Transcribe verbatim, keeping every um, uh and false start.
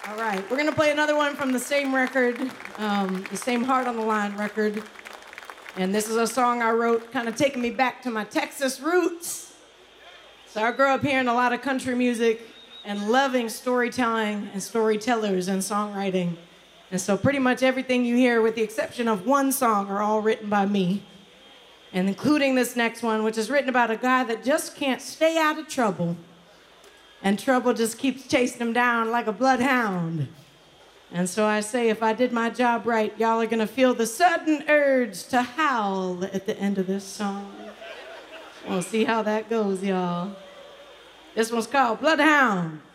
All right, we're gonna play another one from the same record, um, the same Heart on the Line record. And this is a song I wrote, kind of taking me back to my Texas roots. So I grew up hearing a lot of country music and loving storytelling and storytellers and songwriting. And so pretty much everything you hear, with the exception of one song, are all written by me. And including this next one, which is written about a guy that just can't stay out of trouble. And trouble just keeps chasing him down like a bloodhound. And so I say, if I did my job right, y'all are gonna feel the sudden urge to howl at the end of this song. We'll see how that goes, y'all. This one's called Bloodhound.